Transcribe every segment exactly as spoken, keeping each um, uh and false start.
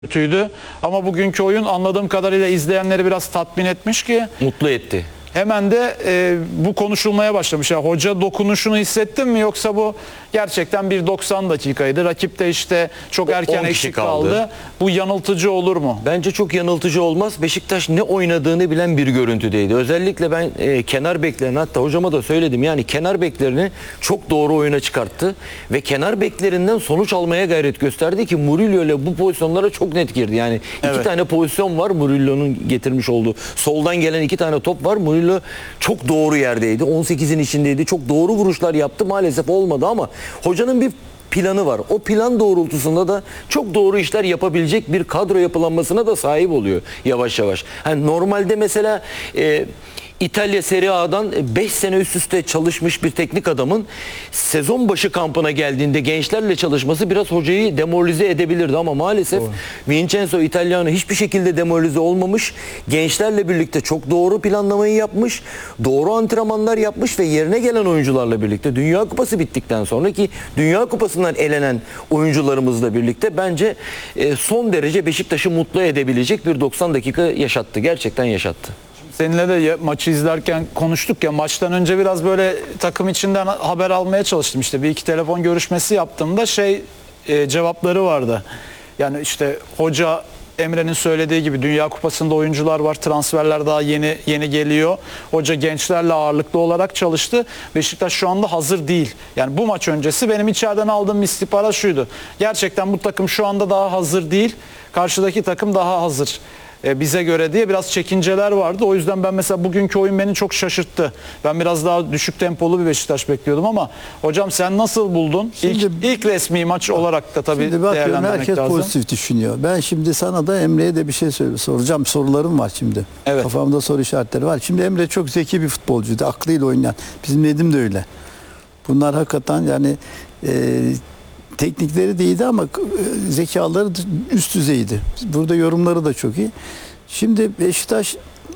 kötüydü. Ama bugünkü oyun anladığım kadarıyla izleyenleri biraz tatmin etmiş ki Mutlu etti. hemen de e, bu konuşulmaya başlamış. Ya, hoca dokunuşunu hissettin mi, yoksa bu gerçekten bir doksan dakikaydı. Rakip de işte çok erken eksik kaldı. kaldı. Bu yanıltıcı olur mu? Bence çok yanıltıcı olmaz. Beşiktaş ne oynadığını bilen bir görüntüdeydi. Özellikle ben e, kenar beklerini, hatta hocama da söyledim. Yani kenar beklerini çok doğru oyuna çıkarttı. Ve kenar beklerinden sonuç almaya gayret gösterdi ki Murillo ile bu pozisyonlara çok net girdi. Yani iki Evet. tane pozisyon var Murillo'nun getirmiş olduğu. Soldan gelen iki tane top var. Murillo çok doğru yerdeydi. on sekizin içindeydi. Çok doğru vuruşlar yaptı. Maalesef olmadı ama hocanın bir planı var. O plan doğrultusunda da çok doğru işler yapabilecek bir kadro yapılanmasına da sahip oluyor yavaş yavaş. Yani normalde mesela e, İtalya Serie A'dan beş sene üst üste çalışmış bir teknik adamın sezon başı kampına geldiğinde gençlerle çalışması biraz hocayı demoralize edebilirdi ama maalesef Doğru. Vincenzo İtalyanı hiçbir şekilde demoralize olmamış. Gençlerle birlikte çok doğru planlamayı yapmış. Doğru antrenmanlar yapmış ve yerine gelen oyuncularla birlikte Dünya Kupası bittikten sonra ki Dünya Kupası'ndan elenen oyuncularımızla birlikte bence son derece Beşiktaş'ı mutlu edebilecek bir doksan dakika yaşattı. Gerçekten yaşattı. Seninle de maçı izlerken konuştuk ya, maçtan önce biraz böyle takım içinden haber almaya çalıştım. İşte bir iki telefon görüşmesi yaptığımda şey e, cevapları vardı. Yani işte hoca Emre'nin söylediği gibi Dünya Kupası'nda oyuncular var. Transferler daha yeni yeni geliyor. Hoca gençlerle ağırlıklı olarak çalıştı. Beşiktaş şu anda hazır değil. Yani bu maç öncesi benim içeriden aldığım istihbarat şuydu. Gerçekten bu takım şu anda daha hazır değil. Karşıdaki takım daha hazır bize göre diye biraz çekinceler vardı. O yüzden ben mesela bugünkü oyun beni çok şaşırttı. Ben biraz daha düşük tempolu bir Beşiktaş bekliyordum ama hocam sen nasıl buldun? Şimdi, ilk, ilk resmi maç olarak da tabii şimdi değerlendirmek herkes lazım. pozitif düşünüyor. Ben şimdi sana da Emre'ye de bir şey soracağım. Sorularım var şimdi. Evet. Kafamda soru işaretleri var. Şimdi Emre çok zeki bir futbolcuydu. Aklıyla oynayan. Bizim Nedim de öyle. Bunlar hakikaten yani e, teknikleri de iyiydi ama zekaları üst düzeydi. Burada yorumları da çok iyi. Şimdi Beşiktaş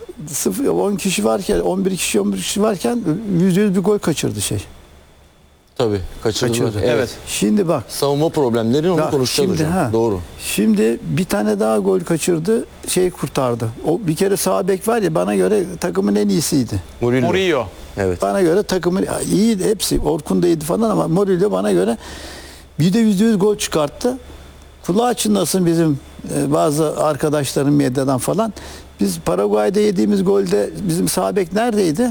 on kişi varken, on bir kişi on bir kişi varken yüzde yüz bir gol kaçırdı şey. Tabii kaçırdılar. Kaçırdı. Evet. Evet. Şimdi bak. Savunma problemlerini onu Ya, konuşacağız şimdi, hocam. ha, Doğru. Şimdi bir tane daha gol kaçırdı. Şey kurtardı. O bir kere sağ bek var ya, bana göre takımın en iyisiydi. Murillo. Murillo. Evet. Bana göre takımın iyiydi hepsi. Orkun da iyiydi falan ama Murillo bana göre bir de yüzde yüz gol çıkarttı. Kulağı çınlasın bizim e, bazı arkadaşların medyadan falan. Biz Paraguay'da yediğimiz golde bizim sağ bek neredeydi?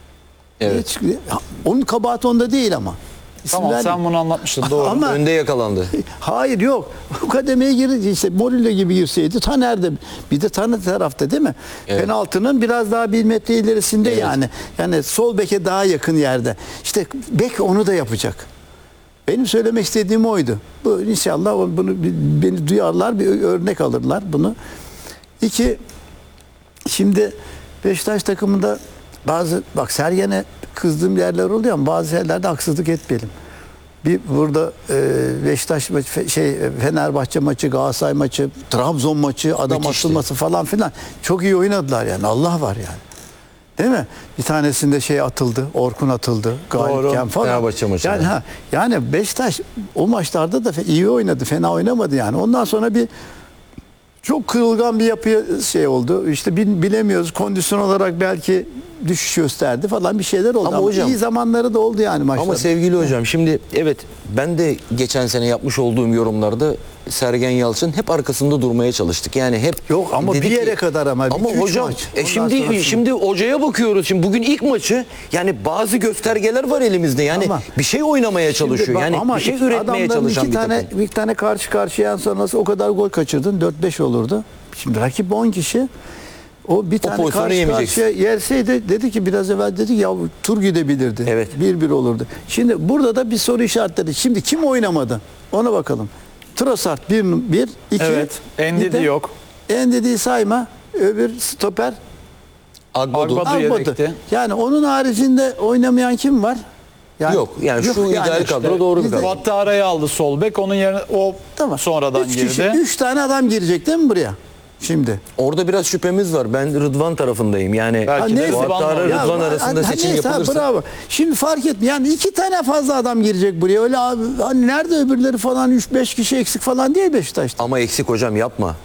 Evet. Hiç, onun kabahati onda değil ama. İsim Tamam, vermeyeyim. sen bunu anlatmıştın, doğru. Ama Önde yakalandı. hayır yok. Bu kademeye girince işte Murillo gibi girseydi Taner de, bir de Taner tarafta değil mi? Evet. Penaltının biraz daha bir metre ilerisinde Evet. yani. Yani sol beke daha yakın yerde. İşte bek onu da yapacak. Benim söylemek istediğim oydu. Bu inşallah bunu beni duyarlar, bir örnek alırlar bunu. İki, şimdi Beşiktaş takımında bazı, bak Sergen'e kızdığım yerler oluyor ama bazı yerlerde haksızlık etmeyelim. Bir burada e, Beşiktaş maçı, şey Fenerbahçe maçı, Galatasaray maçı, Trabzon maçı, adam Müthişti. asılması falan filan çok iyi oynadılar yani. Allah var yani. Değil mi? Bir tanesinde şey atıldı, Orkun atıldı, galipken falan. Fenerbahçe maçında. Yani ha, yani Beşiktaş o maçlarda da iyi oynadı, fena oynamadı yani. Ondan sonra bir çok kırılgan bir yapıya şey oldu. İşte bilemiyoruz, kondisyon olarak belki düşüş gösterdi falan, bir şeyler oldu. Ama Ama, hocam, iyi zamanları da oldu yani maçta. Ama sevgili hocam şimdi evet ben de geçen sene yapmış olduğum yorumlarda Sergen Yalçın hep arkasında durmaya çalıştık. Yani hep Yok ama dedik bir yere ki, kadar ama. ama üç hocam maç. e Ondan şimdi sonrasını- şimdi hocaya bakıyoruz. Şimdi bugün ilk maçı yani bazı göstergeler var elimizde. Yani Ama- bir şey oynamaya Şimdi çalışıyor. bak, Yani ama bir şey üretmeye adamların çalışan iki bir tane, takım. bir tane karşı karşıya sonrası o kadar gol kaçırdın. dört beş olurdu. Şimdi rakip on kişi. O bir tane pozisyonu karşı yemeyeceksin. karşıya yerseydi, dedi ki biraz evvel dedi ya tur gidebilirdi. Evet. bir bir olurdu. Şimdi burada da bir soru işaretleri. Şimdi kim oynamadı? Ona bakalım. Trossard bir, bir iki. Evet. Endidi yok. Endidi sayma. Öbür stoper Agbodu. Agbodu. Agbodu. yedekte. Yani onun haricinde oynamayan kim var? Yani, Yok yani şu yok ideal yani kadro işte. doğru bir kadro. Vattara'yı aldı sol bek. Onun yerine o Tamam. sonradan Üç girdi. kişi, üç tane adam girecek değil mi buraya? Şimdi. Orada biraz şüphemiz var. Ben Rıdvan tarafındayım. Yani Belki de neyse. Fuat'la Ya, Rıdvan Ya, arasında hani seçim neyse, yapılırsa. bravo. Şimdi fark etmiyor. Yani iki tane fazla adam girecek buraya. Öyle abi, hani nerede öbürleri falan üç beş kişi eksik falan değil Beşiktaş'ta. Ama eksik hocam yapma.